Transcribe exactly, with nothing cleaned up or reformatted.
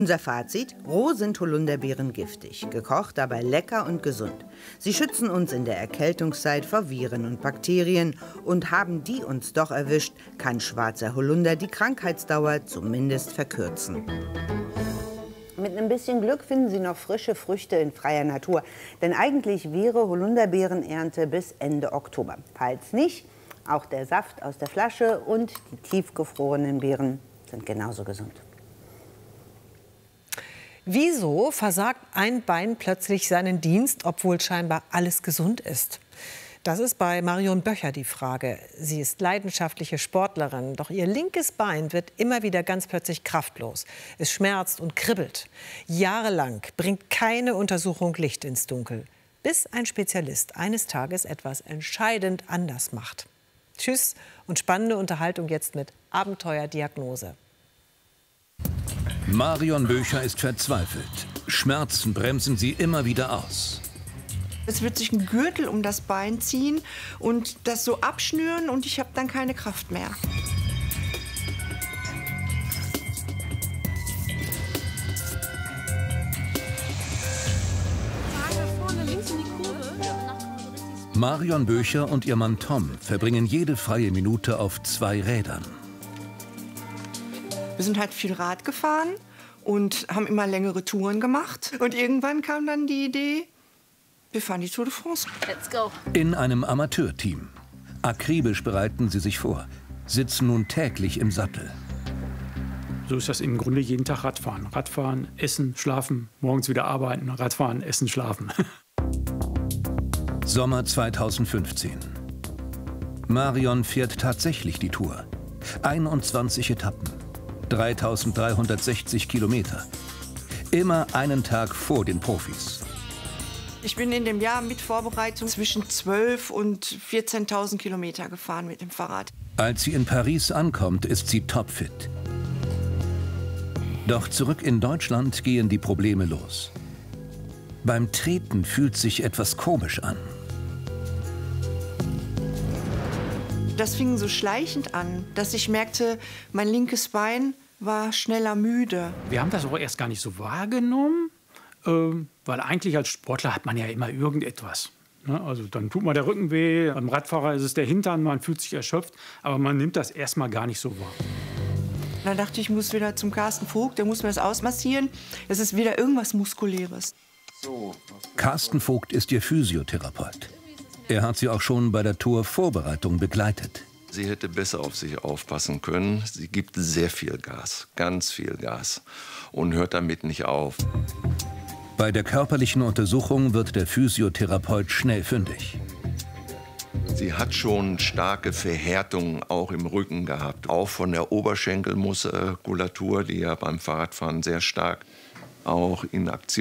Unser Fazit: Roh sind Holunderbeeren giftig, gekocht dabei lecker und gesund. Sie schützen uns in der Erkältungszeit vor Viren und Bakterien. Und haben die uns doch erwischt, kann schwarzer Holunder die Krankheitsdauer zumindest verkürzen. Mit ein bisschen Glück finden Sie noch frische Früchte in freier Natur. Denn eigentlich wäre Holunderbeerenernte bis Ende Oktober. Falls nicht, auch der Saft aus der Flasche und die tiefgefrorenen Beeren sind genauso gesund. Wieso versagt ein Bein plötzlich seinen Dienst, obwohl scheinbar alles gesund ist? Das ist bei Marion Böcher die Frage. Sie ist leidenschaftliche Sportlerin, doch ihr linkes Bein wird immer wieder ganz plötzlich kraftlos. Es schmerzt und kribbelt. Jahrelang bringt keine Untersuchung Licht ins Dunkel, bis ein Spezialist eines Tages etwas entscheidend anders macht. Tschüss und spannende Unterhaltung jetzt mit Abenteuerdiagnose. Marion Böcher ist verzweifelt. Schmerzen bremsen sie immer wieder aus. Es wird sich ein Gürtel um das Bein ziehen und das so abschnüren und ich habe dann keine Kraft mehr. Marion Böcher und ihr Mann Tom verbringen jede freie Minute auf zwei Rädern. Wir sind halt viel Rad gefahren und haben immer längere Touren gemacht. Und irgendwann kam dann die Idee, wir fahren die Tour de France. Let's go. In einem Amateurteam. Akribisch bereiten sie sich vor, sitzen nun täglich im Sattel. So ist das im Grunde jeden Tag Radfahren. Radfahren, essen, schlafen, morgens wieder arbeiten, Radfahren, essen, schlafen. Sommer zweitausendfünfzehn. Marion fährt tatsächlich die Tour. einundzwanzig Etappen. dreitausenddreihundertsechzig Kilometer. Immer einen Tag vor den Profis. Ich bin in dem Jahr mit Vorbereitung zwischen zwölftausend und vierzehntausend Kilometer gefahren mit dem Fahrrad. Als sie in Paris ankommt, ist sie topfit. Doch zurück in Deutschland gehen die Probleme los. Beim Treten fühlt sich etwas komisch an. Das fing so schleichend an, dass ich merkte, mein linkes Bein war schneller müde. Wir haben das auch erst gar nicht so wahrgenommen, äh, weil eigentlich als Sportler hat man ja immer irgendetwas. Ne? Also dann tut mal der Rücken weh, beim Radfahrer ist es der Hintern, man fühlt sich erschöpft, aber man nimmt das erstmal gar nicht so wahr. Dann dachte ich, ich muss wieder zum Carsten Vogt, der muss mir das ausmassieren. Das ist wieder irgendwas Muskuläres. Carsten Vogt ist ihr Physiotherapeut. Er hat sie auch schon bei der Tour-Vorbereitung begleitet. Sie hätte besser auf sich aufpassen können. Sie gibt sehr viel Gas, ganz viel Gas und hört damit nicht auf. Bei der körperlichen Untersuchung wird der Physiotherapeut schnell fündig. Sie hat schon starke Verhärtungen auch im Rücken gehabt, auch von der Oberschenkelmuskulatur, die ja beim Fahrradfahren sehr stark auch in Aktion